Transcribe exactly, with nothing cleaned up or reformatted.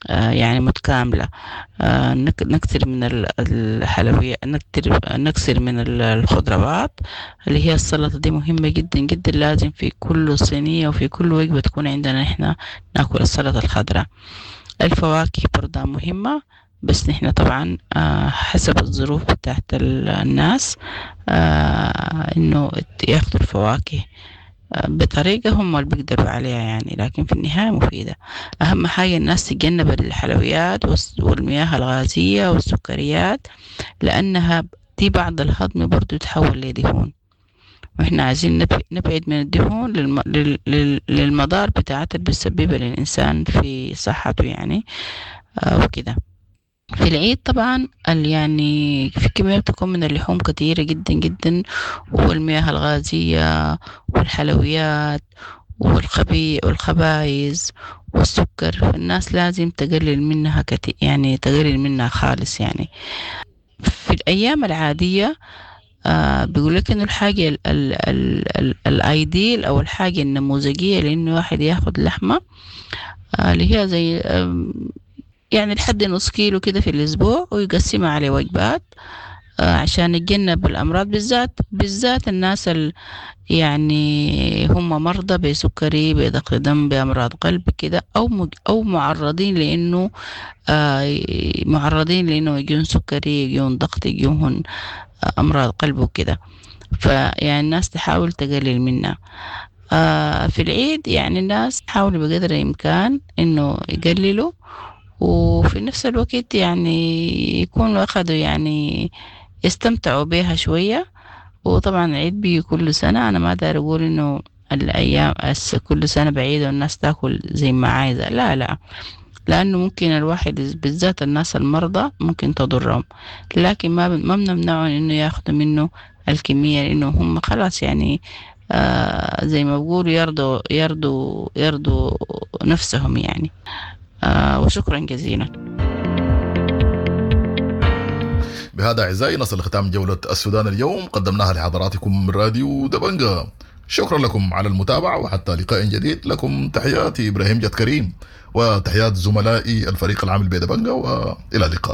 آه، يعني متكاملة. آه، نك- نكثر من ال- الحلويات، نكثر نكثر من ال- الخضروات، اللي هي السلطة دي مهمة جدا جدا، لازم في كل صينية وفي كل وجبة تكون عندنا إحنا ناكل السلطة الخضراء. الفواكه برضه مهمة، بس نحن طبعا آه، حسب الظروف بتاعت ال- الناس، آه، إنه ياخدوا الفواكه بطريقة هم اللي بيقدروا عليها يعني، لكن في النهاية مفيدة. أهم حاجة الناس تتجنب الحلويات والس- والمياه الغازية والسكريات، لأنها دي بعد الهضم برضو تتحول لدهون، وإحنا عايزين نب- نبعد من الدهون للم... لل... لل... للمضار بتاعتها اللي بتسببها للإنسان في صحته يعني. آه وكده. في العيد طبعا ال- يعني في كمية بتكون من اللحوم كتيرة جدا جدا، والمياه الغازية والحلويات والخبي والخبايز والسكر، فالناس لازم تقلل منها كتير، يعني تقلل منها خالص يعني. في الأيام العادية آه بيقول لك إنه الحاجة ال ال ال ال الأيديل أو الحاجة النموذجية لإنه واحد ياخد لحمة، آه اللي هي زي آم، يعني لحد نص كيلو كده في الأسبوع، ويقسمها على وجبات، آه عشان نتجنب الأمراض، بالذات بالذات الناس ال يعني هم مرضى بسكري، بضغط دم، بأمراض قلب كده، أو مج أو معرضين لأنه آه معرضين لأنه يجون سكري، يجون ضغط، يجون أمراض قلب وكده. فيعني الناس تحاول تقلل منها. آه في العيد يعني الناس تحاول بقدر الإمكان إنه يقللوا، وفي نفس الوقت يعني يكونوا أخذوا يعني يستمتعوا بيها شوية. وطبعا العيد بيجي كل سنة، أنا ما داير أقول إنه الأيام أس كل سنة بعيدة والناس تاكل زي ما عايزة، لا لا، لأنه ممكن الواحد بالذات الناس المرضى ممكن تضرهم، لكن ما ما بنمنعهم إنه ياخدوا منه الكمية، لأنه هم خلاص يعني آه زي ما بقولوا يرضوا يرضوا يرضوا نفسهم يعني. آه وشكرا جزيلا. بهذا أعزائي نصل لختام جولة السودان اليوم، قدمناها لحضراتكم من راديو دبنجة. شكرا لكم على المتابعة، وحتى لقاء جديد. لكم تحياتي إبراهيم جد كريم، وتحيات زملائي الفريق العامل بدبنجة، وإلى اللقاء.